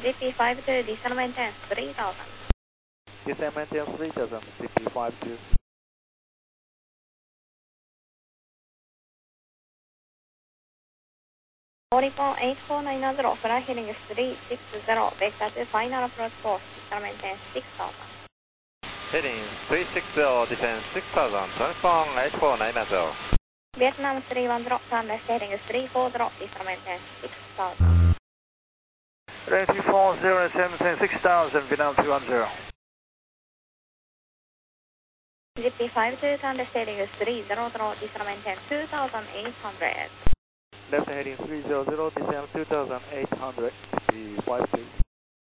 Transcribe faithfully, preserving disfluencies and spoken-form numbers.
G P five two, descend maintain three thousand. Descend maintain three thousand, G P five two. Oricon eight four nine zero, fly heading three six zero, vector to final approach course, descend maintain six thousand. Heading three six zero, descend six thousand, Oricon eight four nine zero. Vietnam three one zero, climb left heading three four zero, descend maintain six thousand. Runway three four zero, descend maintain six thousand, Vietnam three one zero. G P five two, turn left heading three zero zero, descend maintain two thousand eight hundred. Left heading three zero zero, descend two thousand eight hundred, G P five two.